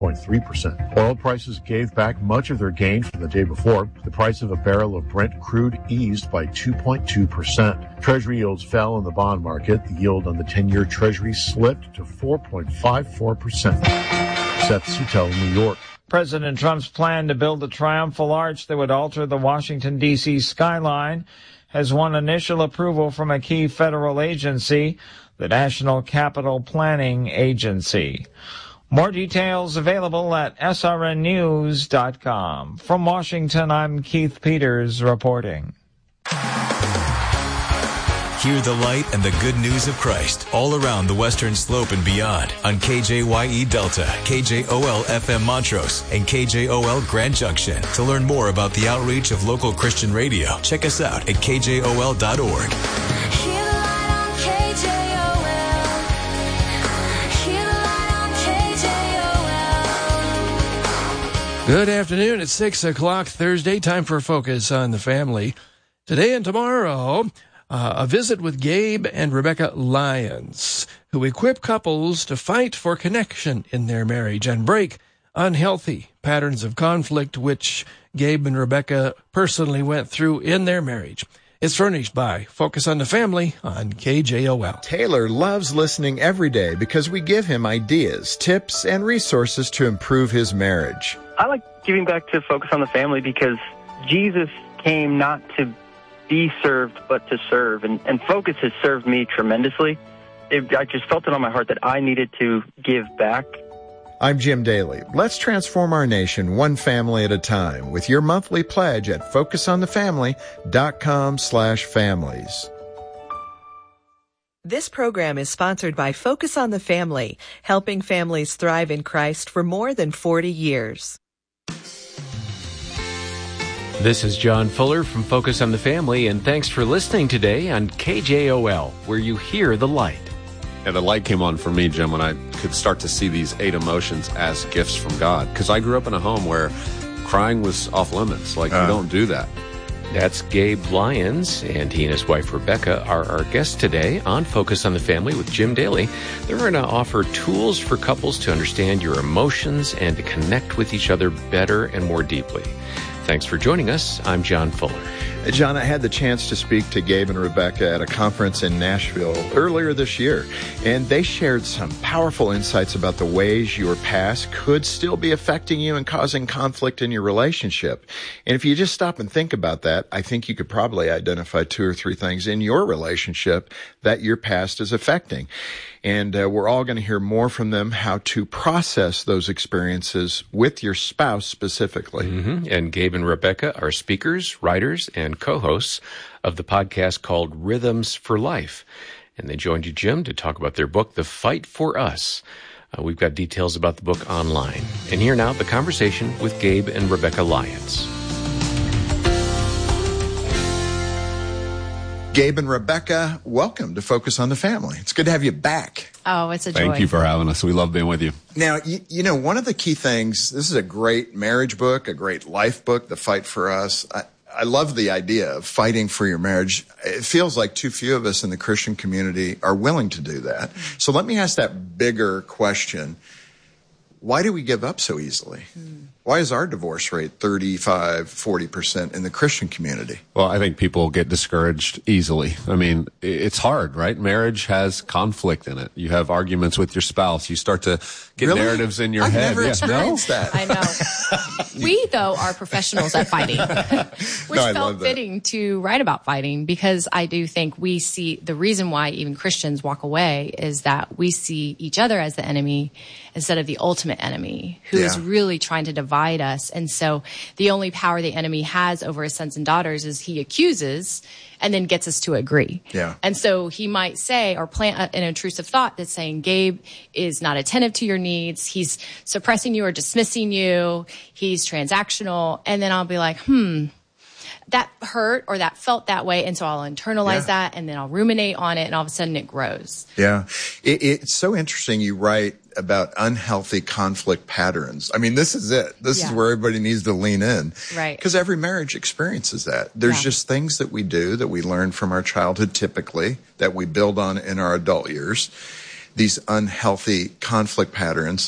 0.3%. Oil prices gave back much of their gain from the day before. The price of a barrel of Brent crude eased by 2.2%. Treasury yields fell in the bond market. The yield on the 10-year Treasury slipped to 4.54%. Seth Sutel, New York. President Trump's plan to build a triumphal arch that would alter the Washington, D.C. skyline has won initial approval from a key federal agency, the National Capital Planning Agency. More details available at srnnews.com. From Washington, I'm Keith Peters reporting. Hear the light and the good news of Christ all around the Western Slope and beyond on KJYE Delta, KJOL FM Montrose, and KJOL Grand Junction. To learn more about the outreach of local Christian radio, check us out at kjol.org. Good afternoon. It's 6 o'clock Thursday. Time for Focus on the Family. Today and tomorrow, a visit with Gabe and Rebecca Lyons, who equip couples to fight for connection in their marriage and break unhealthy patterns of conflict, which Gabe and Rebecca personally went through in their marriage. It's furnished by Focus on the Family on KJOL. Taylor loves listening every day because we give him ideas, tips, and resources to improve his marriage. I like giving back to Focus on the Family because Jesus came not to be served, but to serve. And Focus has served me tremendously. I just felt it on my heart that I needed to give back. I'm Jim Daly. Let's transform our nation one family at a time with your monthly pledge at focusonthefamily.com/families. This program is sponsored by Focus on the Family, helping families thrive in Christ for more than 40 years. This is John Fuller from Focus on the Family, and thanks for listening today on KJOL, where you hear the light. Yeah, the light came on for me, Jim, when I could start to see these 8 emotions as gifts from God. Because I grew up in a home where crying was off limits. Like, you don't do that. That's Gabe Lyons, and he and his wife Rebecca are our guests today on Focus on the Family with Jim Daly. They're going to offer tools for couples to understand your emotions and to connect with each other better and more deeply. Thanks for joining us. I'm John Fuller. John, I had the chance to speak to Gabe and Rebecca at a conference in Nashville earlier this year, and they shared some powerful insights about the ways your past could still be affecting you and causing conflict in your relationship. And if you just stop and think about that, I think you could probably identify 2 or 3 things in your relationship that your past is affecting. And we're all going to hear more from them, how to process those experiences with your spouse specifically. And Gabe and Rebecca are speakers, writers, and co-hosts of the podcast called Rhythms for Life. And they joined you, Jim, to talk about their book, The Fight for Us. We've got details about the book online. And here now, the conversation with Gabe and Rebecca Lyons. Gabe and Rebecca, welcome to Focus on the Family. It's good to have you back. Oh, it's a joy. Thank you for having us. We love being with you. Now, you know, one of the key things, this is a great marriage book, a great life book, The Fight for Us. I love the idea of fighting for your marriage. It feels like too few of us in the Christian community are willing to do that. So let me ask that bigger question. Why do we give up so easily? Why is our divorce rate 35-40% in the Christian community? Well, I think people get discouraged easily. I mean, it's hard, right? Marriage has conflict in it. You have arguments with your spouse. You start to get narratives in your head. I've never experienced that. I know. We, though, are professionals at fighting, which felt fitting to write about fighting, because I do think we see the reason why even Christians walk away is that we see each other as the enemy instead of the ultimate enemy, who is really trying to divide us. And so the only power the enemy has over his sons and daughters is he accuses and then gets us to agree. Yeah. And so he might say or plant an intrusive thought that's saying, Gabe is not attentive to your needs. He's suppressing you or dismissing you. He's transactional. And then I'll be like, that hurt or that felt that way. And so I'll internalize that, and then I'll ruminate on it, and all of a sudden it grows. Yeah. It's so interesting you write about unhealthy conflict patterns. I mean, this is it. This is where everybody needs to lean in. Right. Because every marriage experiences that. There's just things that we do that we learn from our childhood typically, that we build on in our adult years. These unhealthy conflict patterns.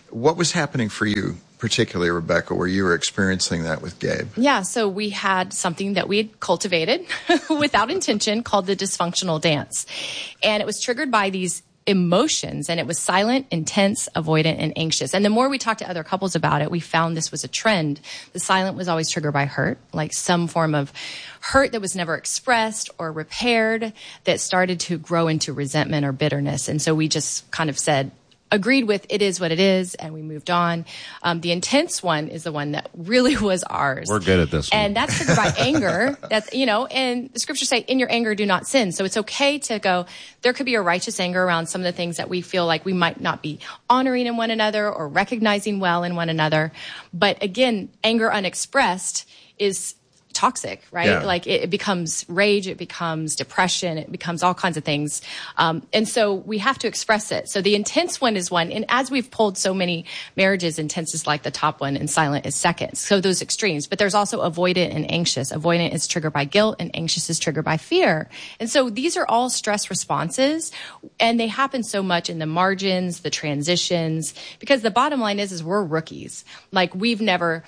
What was happening for you, particularly, Rebecca, where you were experiencing that with Gabe? Yeah, so we had something that we had cultivated without intention called the dysfunctional dance. And it was triggered by these emotions, and it was silent, intense, avoidant, and anxious. And the more we talked to other couples about it, we found this was a trend. The silent was always triggered by hurt, like some form of hurt that was never expressed or repaired that started to grow into resentment or bitterness. And so we just kind of agreed with it is what it is, and we moved on. The intense one is the one that really was ours. We're good at this one. And that's triggered by anger. That's, and the scriptures say, in your anger, do not sin. So it's okay to go, there could be a righteous anger around some of the things that we feel like we might not be honoring in one another or recognizing well in one another. But again, anger unexpressed is toxic, right? Yeah. Like it becomes rage, it becomes depression, it becomes all kinds of things. And so we have to express it. So the intense one is one. And as we've pulled so many marriages, intense is like the top one and silent is second. So those extremes. But there's also avoidant and anxious. Avoidant is triggered by guilt and anxious is triggered by fear. And so these are all stress responses, and they happen so much in the margins, the transitions, because the bottom line is we're rookies. Like we've never,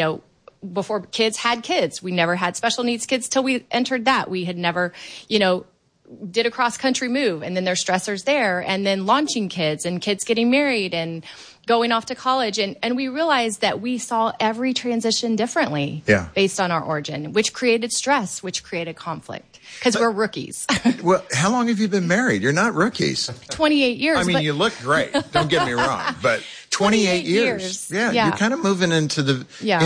before kids had kids. We never had special needs kids till we entered that. We had never, did a cross-country move, and then there's stressors there, and then launching kids and kids getting married and going off to college. And we realized that we saw every transition differently based on our origin, which created stress, which created conflict, because we're rookies. Well, how long have you been married? You're not rookies. 28 years. I mean, you look great. Don't get me wrong, but 28 years. Yeah, you're kind of moving into the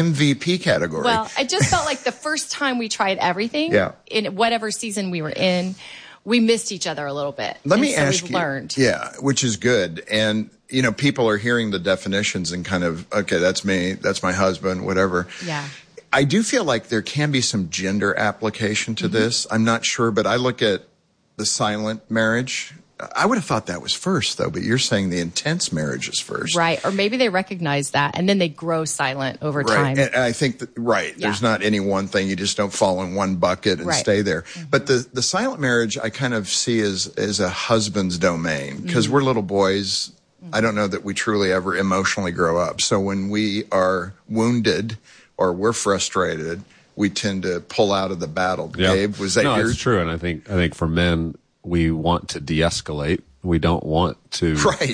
MVP category. Well, I just felt like the first time we tried everything, in whatever season we were in, we missed each other a little bit. Let me ask you. Learned. Yeah, which is good. And, people are hearing the definitions and kind of, okay, that's me, that's my husband, whatever. Yeah. I do feel like there can be some gender application to this. I'm not sure, but I look at the silent marriage. I would have thought that was first, though, but you're saying the intense marriage is first. Right, or maybe they recognize that, and then they grow silent over time. And I think there's not any one thing. You just don't fall in one bucket and stay there. Mm-hmm. But the silent marriage I kind of see as a husband's domain, because we're little boys. I don't know that we truly ever emotionally grow up. So when we are wounded or we're frustrated, we tend to pull out of the battle. Yep. Gabe, was that yours? No, it's true. And I think for men, we want to de-escalate. We don't want to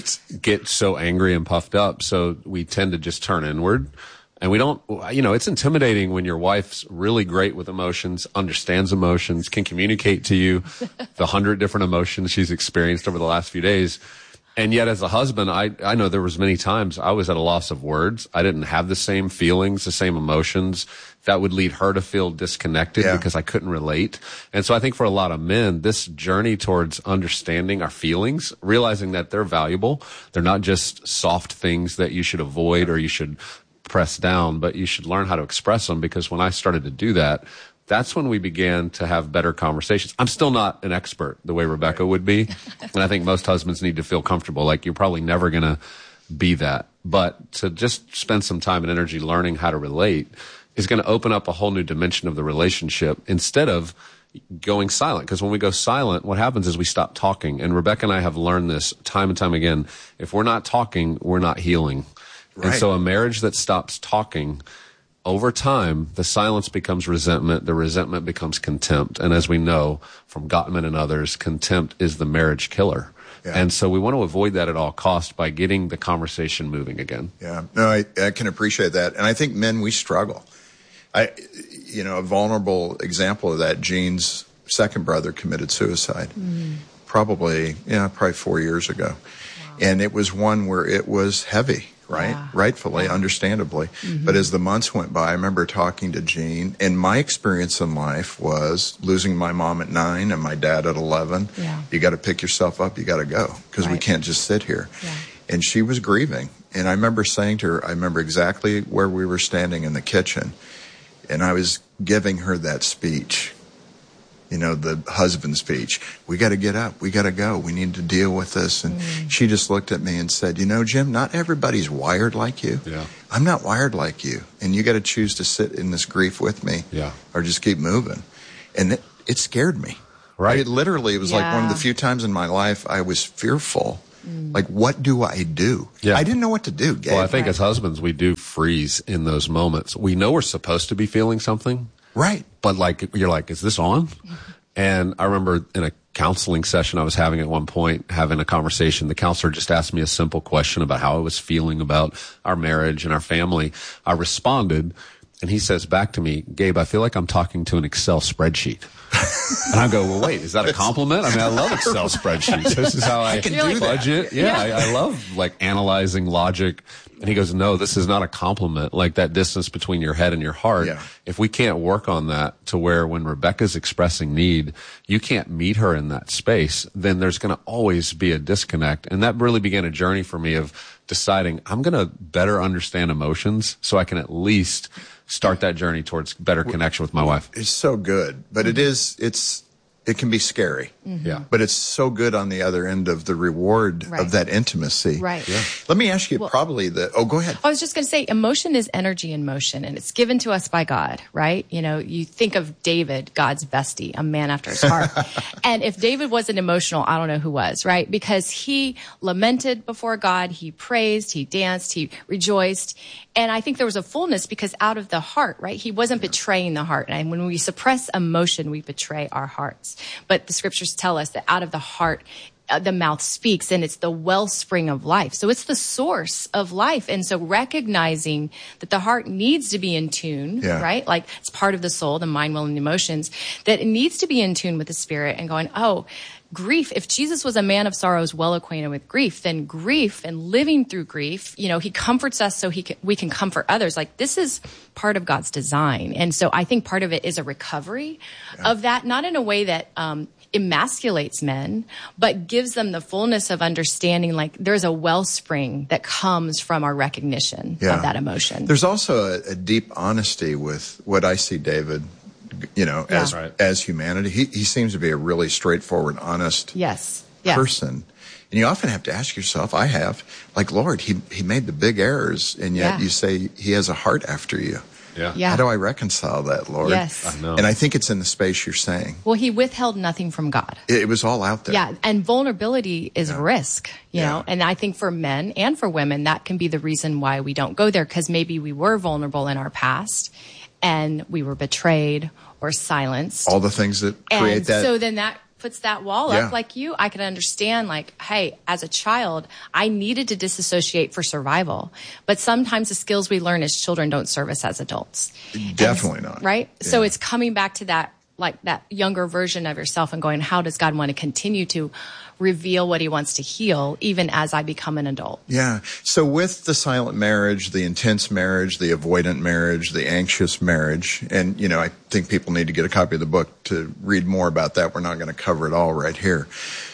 get so angry and puffed up. So we tend to just turn inward. And we don't, it's intimidating when your wife's really great with emotions, understands emotions, can communicate to you the 100 different emotions she's experienced over the last few days. And yet as a husband, I know there was many times I was at a loss of words. I didn't have the same feelings, the same emotions. That would lead her to feel disconnected because I couldn't relate. And so I think for a lot of men, this journey towards understanding our feelings, realizing that they're valuable, they're not just soft things that you should avoid or you should press down, but you should learn how to express them. Because when I started to do that, that's when we began to have better conversations. I'm still not an expert the way Rebecca would be. And I think most husbands need to feel comfortable. Like you're probably never going to be that. But to just spend some time and energy learning how to relate is going to open up a whole new dimension of the relationship instead of going silent. Because when we go silent, what happens is we stop talking. And Rebecca and I have learned this time and time again. If we're not talking, we're not healing. Right. And so a marriage that stops talking, over time, the silence becomes resentment. The resentment becomes contempt. And as we know from Gottman and others, contempt is the marriage killer. Yeah. And so we want to avoid that at all costs by getting the conversation moving again. Yeah, no, I can appreciate that. And I think men, we struggle. A vulnerable example of that, Gene's second brother committed suicide probably 4 years ago. Wow. And it was one where it was heavy. Right? Yeah. Rightfully, understandably. Mm-hmm. But as the months went by, I remember talking to Gene, and my experience in life was losing my mom at 9 and my dad at 11. Yeah. You got to pick yourself up. You got to go because we can't just sit here. Yeah. And she was grieving. And I remember saying to her, I remember exactly where we were standing in the kitchen, and I was giving her that speech. The husband speech. We got to get up. We got to go. We need to deal with this. And she just looked at me and said, Jim, not everybody's wired like you. Yeah. I'm not wired like you. And you got to choose to sit in this grief with me or just keep moving. And it scared me. Right. It was like one of the few times in my life I was fearful Like, what do I do? Yeah. I didn't know what to do, Gabe. Well, I think as husbands, we do freeze in those moments. We know we're supposed to be feeling something. Right. But like, you're like, is this on? And I remember in a counseling session I was having at one point, having a conversation, the counselor just asked me a simple question about how I was feeling about our marriage and our family. I responded, and he says back to me, Gabe, I feel like I'm talking to an Excel spreadsheet. And I go, well, wait, is that a compliment? I mean, I love Excel spreadsheets. This is how I can do budget. Yeah, I love like analyzing logic. And he goes, no, this is not a compliment. Like that distance between your head and your heart. Yeah. If we can't work on that to where when Rebecca's expressing need, you can't meet her in that space, then there's going to always be a disconnect. And that really began a journey for me of deciding I'm going to better understand emotions so I can at least start that journey towards better connection with my wife. It's so good, but it can be scary. Yeah. But it's so good on the other end of the reward of that intimacy. Right. Yeah. Let me ask you go ahead. I was just going to say, emotion is energy in motion, and it's given to us by God, right? You know, you think of David, God's bestie, a man after his heart. And if David wasn't emotional, I don't know who was, right? Because he lamented before God, he praised, he danced, he rejoiced. And I think there was a fullness because out of the heart, right? He wasn't betraying the heart. And when we suppress emotion, we betray our hearts. But the scriptures tell us that out of the heart, the mouth speaks, and it's the wellspring of life. So it's the source of life. And so recognizing that the heart needs to be in tune, right? Like it's part of the soul, the mind, will, and the emotions, that it needs to be in tune with the spirit and going, oh, grief, if Jesus was a man of sorrows, well acquainted with grief, then grief and living through grief, you know, he comforts us so we can comfort others. Like this is part of God's design. And so I think part of it is a recovery of that, not in a way that emasculates men, but gives them the fullness of understanding like there's a wellspring that comes from our recognition of that emotion. There's also a deep honesty with what I see David, you know, as humanity. He seems to be a really straightforward, honest person. And you often have to ask yourself, I have, like, Lord, he made the big errors, and yet you say he has a heart after you. Yeah. How do I reconcile that, Lord? Yes. I know. And I think it's in the space you're saying. Well, he withheld nothing from God. It was all out there. Yeah, and vulnerability is risk, you know, and I think for men and for women, that can be the reason why we don't go there, because maybe we were vulnerable in our past and we were betrayed or silenced. All the things that create that. So then that puts that wall up like you. I can understand like, hey, as a child, I needed to disassociate for survival. But sometimes the skills we learn as children don't serve us as adults. Definitely not. Right? Yeah. So it's coming back to that, like that younger version of yourself and going, how does God want to continue to reveal what he wants to heal, even as I become an adult? Yeah. So with the silent marriage, the intense marriage, the avoidant marriage, the anxious marriage, and, you know, I think people need to get a copy of the book to read more about that. We're not going to cover it all right here.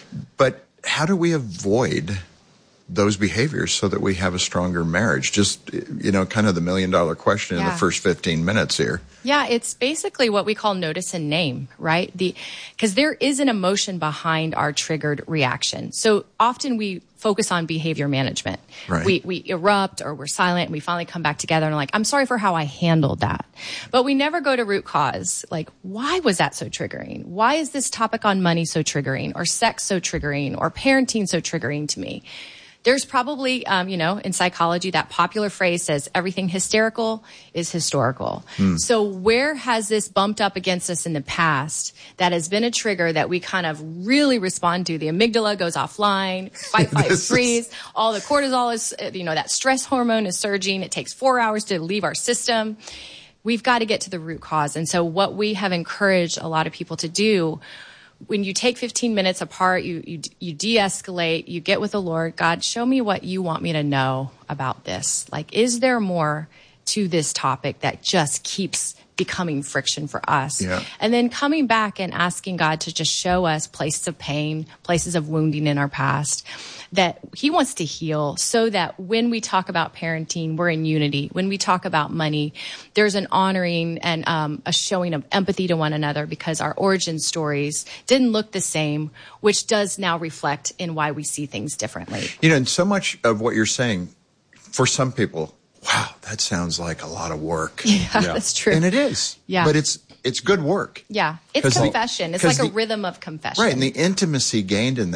But how do we avoid those behaviors so that we have a stronger marriage? Just, you know, kind of the $1 million question in the first 15 minutes here. Yeah, it's basically what we call notice and name, right? Because there is an emotion behind our triggered reaction. So often we focus on behavior management. Right. We erupt or we're silent and we finally come back together and like, I'm sorry for how I handled that. But we never go to root cause. Like, why was that so triggering? Why is this topic on money so triggering, or sex so triggering, or parenting so triggering to me? There's probably, you know, in psychology, that popular phrase says everything hysterical is historical. So where has this bumped up against us in the past that has been a trigger that we kind of really respond to? The amygdala goes offline, fight, freeze. All the cortisol is, you know, that stress hormone is surging. It takes 4 hours to leave our system. We've got to get to the root cause. And so what we have encouraged a lot of people to do, when you take 15 minutes apart, you de-escalate, you get with the Lord. God, show me what you want me to know about this. Like, is there more to this topic that just keeps becoming friction for us? Yeah. And then coming back and asking God to just show us places of pain, places of wounding in our past that he wants to heal, so that when we talk about parenting, we're in unity. When we talk about money, there's an honoring and a showing of empathy to one another, because our origin stories didn't look the same, which does now reflect in why we see things differently. You know, and so much of what you're saying, for some people, wow, that sounds like a lot of work. Yeah, that's true. And it is. Yeah. But it's good work. Yeah. It's confession. It's like a rhythm of confession. Right. And the intimacy gained in that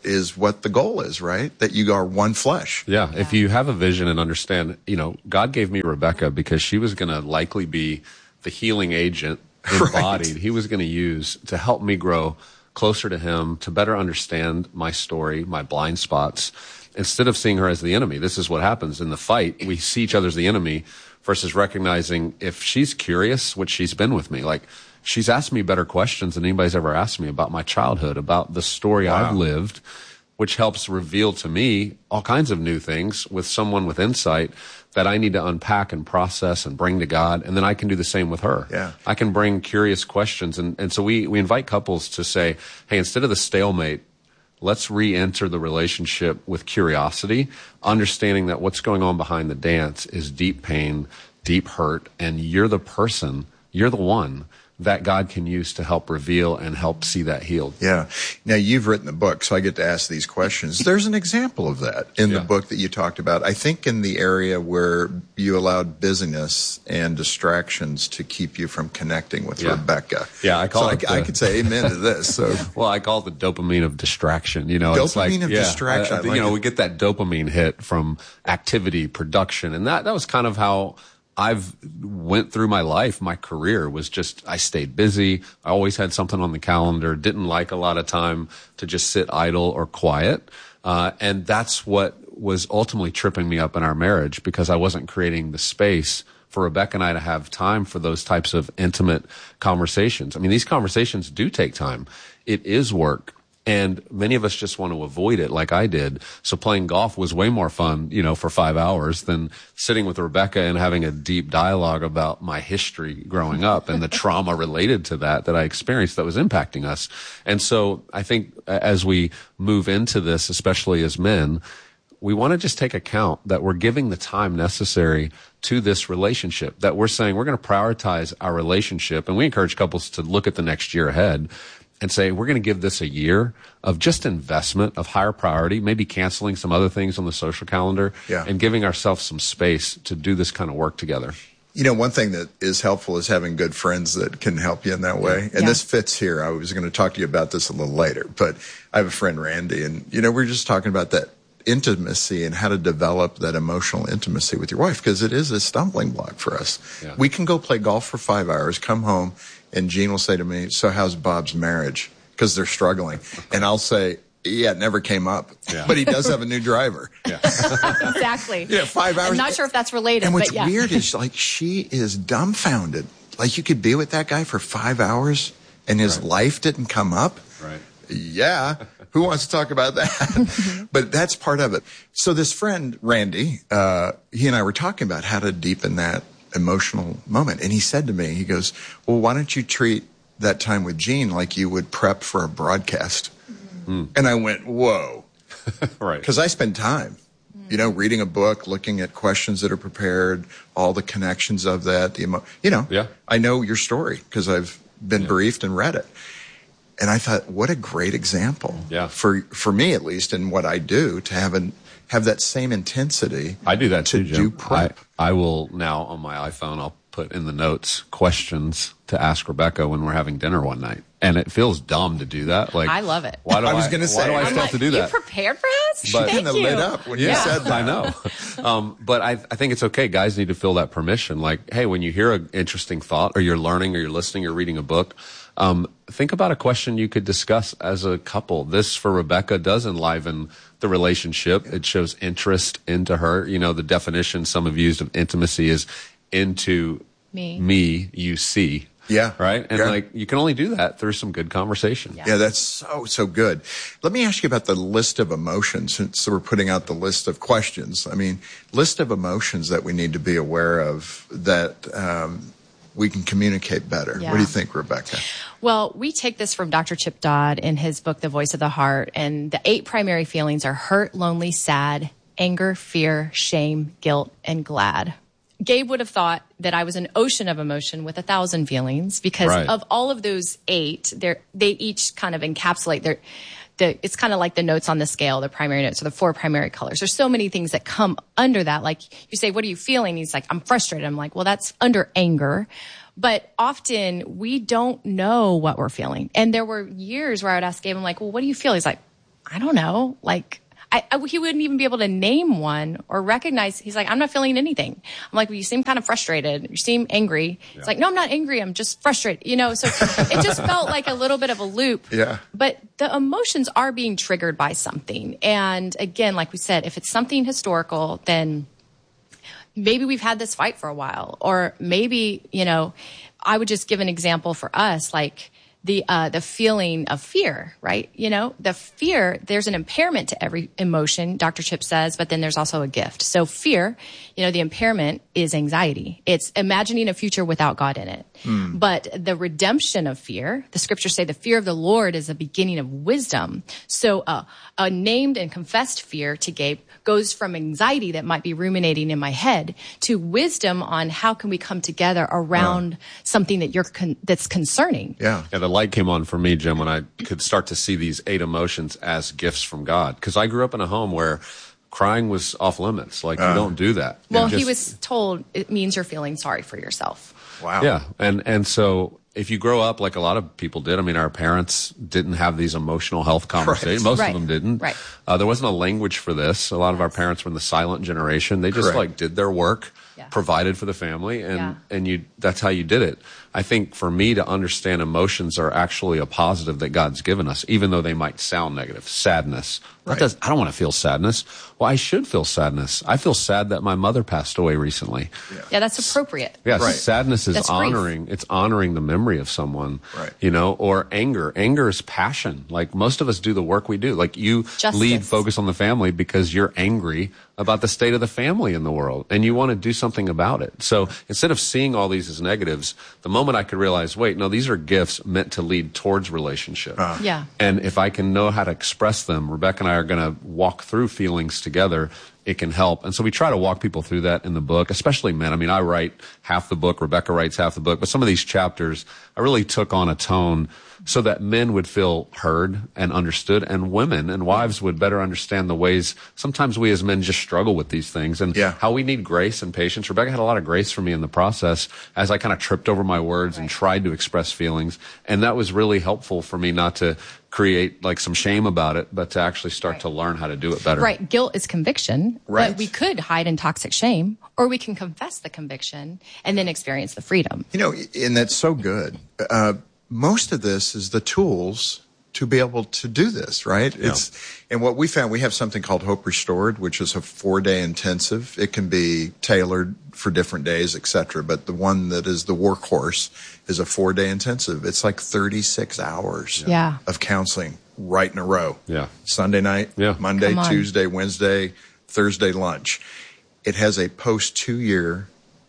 is what the goal is, right? That you are one flesh. Yeah. If you have a vision and understand, God gave me Rebecca because she was going to likely be the healing agent embodied. Right. He was going to use to help me grow closer to him, to better understand my story, my blind spots, instead of seeing her as the enemy. This is what happens in the fight. We see each other as the enemy versus recognizing if she's curious, which she's been with me, like she's asked me better questions than anybody's ever asked me about my childhood, about the story I've lived, which helps reveal to me all kinds of new things with someone with insight that I need to unpack and process and bring to God. And then I can do the same with her. Yeah. I can bring curious questions. And so we invite couples to say, hey, instead of the stalemate, let's re-enter the relationship with curiosity, understanding that what's going on behind the dance is deep pain, deep hurt, and you're the one that God can use to help reveal and help see that healed. Yeah. Now, you've written the book, so I get to ask these questions. There's an example of that in the book that you talked about. I think in the area where you allowed busyness and distractions to keep you from connecting with Rebecca. Yeah, I could say amen to this. So. Well, I call it the dopamine of distraction. Dopamine of distraction. We get that dopamine hit from activity, production, and that was kind of how I've went through my life. My career was just, I stayed busy. I always had something on the calendar, didn't like a lot of time to just sit idle or quiet. And that's what was ultimately tripping me up in our marriage, because I wasn't creating the space for Rebecca and I to have time for those types of intimate conversations. I mean, these conversations do take time. It is work. And many of us just want to avoid it like I did. So playing golf was way more fun, for 5 hours than sitting with Rebecca and having a deep dialogue about my history growing up and the trauma related to that I experienced that was impacting us. And so I think as we move into this, especially as men, we want to just take account that we're giving the time necessary to this relationship, that we're saying we're going to prioritize our relationship. And we encourage couples to look at the next year ahead and say, we're going to give this a year of just investment, of higher priority, maybe canceling some other things on the social calendar and giving ourselves some space to do this kind of work together. One thing that is helpful is having good friends that can help you in that way. And this fits here. I was going to talk to you about this a little later, but I have a friend, Randy, and, we're just talking about that intimacy and how to develop that emotional intimacy with your wife, because it is a stumbling block for us. Yeah. We can go play golf for 5 hours, come home, and Gene will say to me, so how's Bob's marriage? Because they're struggling. And I'll say, yeah, it never came up. Yeah. But he does have a new driver. Yeah. Exactly. 5 hours. I'm not sure if that's related. And what's weird is, she is dumbfounded. You could be with that guy for 5 hours and his life didn't come up. Right. Yeah. Who wants to talk about that? But that's part of it. So this friend, Randy, he and I were talking about how to deepen that emotional moment. And he said to me, he goes, well, why don't you treat that time with Gene like you would prep for a broadcast? Mm. And I went, whoa. Right. Because I spend time, reading a book, looking at questions that are prepared, all the connections of that, I know your story because I've been briefed and read it. And I thought, what a great example for me, at least, in what I do, to have that same intensity. I do that too, Jim. Do prep. I will now on my iPhone, I'll put in the notes questions to ask Rebecca when we're having dinner one night. And it feels dumb to do that. I love it. Why do I was going to say, why do I still have to do that? You prepared for us? She kind of lit up when you said that. I know. But I think it's okay. Guys need to feel that permission. Hey, when you hear an interesting thought, or you're learning, or you're listening, or reading a book, think about a question you could discuss as a couple. This, for Rebecca, does enliven the relationship. It shows interest into her. The definition some have used of intimacy is into me you see. Yeah. Right? And you can only do that through some good conversation. Yeah, that's so good. Let me ask you about the list of emotions, since we're putting out the list of questions. List of emotions that we need to be aware of that we can communicate better. Yeah. What do you think, Rebecca? Well, we take this from Dr. Chip Dodd in his book, The Voice of the Heart. And the 8 primary feelings are hurt, lonely, sad, anger, fear, shame, guilt, and glad. Gabe would have thought that I was an ocean of emotion with 1,000 feelings because of all of those 8, they each kind of encapsulate it's kind of like the notes on the scale, the primary notes, or the 4 primary colors. There's so many things that come under that. Like you say, what are you feeling? He's like, I'm frustrated. I'm like, well, that's under anger. But often we don't know what we're feeling. And there were years where I would ask Gabe, I'm like, well, what do you feel? He's like, I don't know, like, he wouldn't even be able to name one or recognize. He's like, I'm not feeling anything. I'm like, well, you seem kind of frustrated. You seem angry. Yeah. It's like, no, I'm not angry. I'm just frustrated. So it just felt like a little bit of a loop. Yeah. But the emotions are being triggered by something. And again, like we said, if it's something historical, then maybe we've had this fight for a while, or maybe, I would just give an example for us, like, the feeling of fear, right? The fear, there's an impairment to every emotion, Dr. Chip says, but then there's also a gift. So fear, the impairment is anxiety. It's imagining a future without God in it. But the redemption of fear, the scriptures say the fear of the Lord is the beginning of wisdom. So a named and confessed fear to Gabe goes from anxiety that might be ruminating in my head to wisdom on how can we come together around something that that's concerning. Yeah. The light came on for me, Jim, when I could start to see these 8 emotions as gifts from God. Because I grew up in a home where crying was off limits. Like, you don't do that. Well, he was told it means you're feeling sorry for yourself. Wow. Yeah. And so if you grow up like a lot of people did, I mean, our parents didn't have these emotional health conversations. Most of them didn't. Right. There wasn't a language for this. A lot of our parents were in the silent generation. They just did their work, provided for the family, and that's how you did it. I think for me to understand emotions are actually a positive that God's given us, even though they might sound negative. Sadness. I don't want to feel sadness. Well, I should feel sadness. I feel sad that my mother passed away recently. Yeah, that's appropriate. Yeah, sadness is honoring. It's honoring the memory of someone, or anger. Anger is passion. Like, most of us do the work we do. Like, you lead Focus on the Family because you're angry about the state of the family in the world, and you want to do something about it. So instead of seeing all these as negatives, the moment I could realize, wait, no, these are gifts meant to lead towards relationship. And if I can know how to express them, Rebecca and I are going to walk through feelings together. It can help. And so we try to walk people through that in the book, especially men. I mean, I write half the book, Rebecca writes half the book, but some of these chapters, I really took on a tone so that men would feel heard and understood, and women and wives would better understand the ways sometimes we as men just struggle with these things, and how we need grace and patience. Rebecca had a lot of grace for me in the process as I kind of tripped over my words and tried to express feelings. And that was really helpful for me, not to create like some shame about it, but to actually start to learn how to do it better. Right. Guilt is conviction. Right. But we could hide in toxic shame, or we can confess the conviction and then experience the freedom. And that's so good. Most of this is the tools to be able to do this, right? Yeah. And what we found, we have something called Hope Restored, which is a 4-day intensive. It can be tailored for different days, etc. But the one that is the workhorse is a 4-day intensive. It's like 36 hours of counseling right in a row. Yeah. Sunday night, Monday, Tuesday, Wednesday, Thursday lunch. It has a post 2-year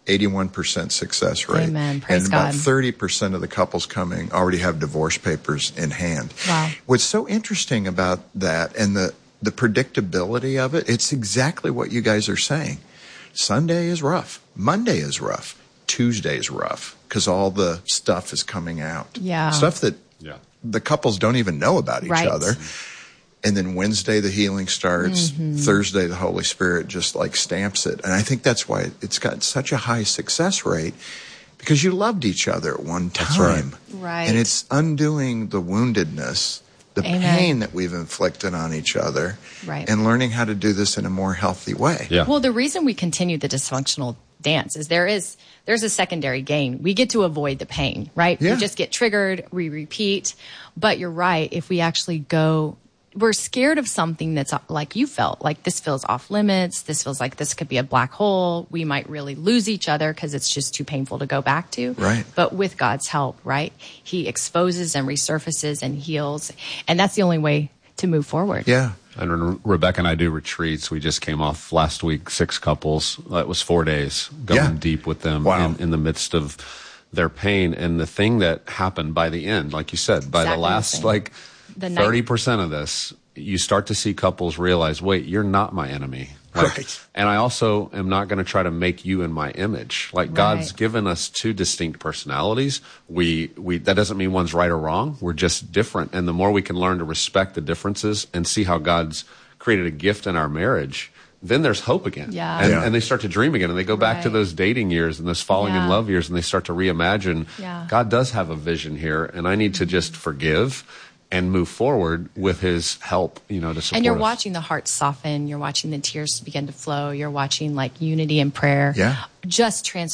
81% success rate. Amen. Praise and God. about 30% of the couples coming already have divorce papers in hand. Wow. What's so interesting about that and the predictability of it, it's exactly what you guys are saying. Sunday is rough. Monday is rough. Tuesday is rough because all the stuff is coming out. Yeah. Stuff that the couples don't even know about each other. And then Wednesday, the healing starts. Thursday, the Holy Spirit just like stamps it. And I think that's why it's got such a high success rate, because you loved each other at one time. Right. And it's undoing the woundedness, the pain that we've inflicted on each other, and learning how to do this in a more healthy way. Yeah. Well, the reason we continue the dysfunctional dance is there's a secondary gain. We get to avoid the pain, right? Yeah. We just get triggered, we repeat. But you're right. If we actually go, we're scared of something that's like you felt, like this feels off limits. This feels like this could be a black hole. We might really lose each other because it's just too painful to go back to. Right. But with God's help, right? He exposes and resurfaces and heals. And that's the only way to move forward. Yeah. And when Rebecca and I do retreats, we just came off last week, 6 couples. It was 4 days going deep with them in the midst of their pain. And the thing that happened by the end, like you said, by the last 30% of this, you start to see couples realize, wait, you're not my enemy. And I also am not going to try to make you in my image. God's given us 2 distinct personalities. We that doesn't mean one's right or wrong. We're just different. And the more we can learn to respect the differences and see how God's created a gift in our marriage, then there's hope again. And they start to dream again, and they go back to those dating years and those falling in love years, and they start to reimagine, God does have a vision here, and I need to just forgive and move forward with his help, to support And you're us. watching the hearts soften. You're watching the tears begin to flow. You're watching like unity and prayer. Yeah. Just